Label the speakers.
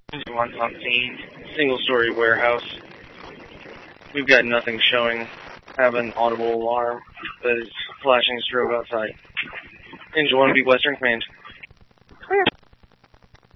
Speaker 1: 115, single-story warehouse. We've got nothing showing. Have an audible alarm that is flashing strobe outside. Engine 1 be Western Command.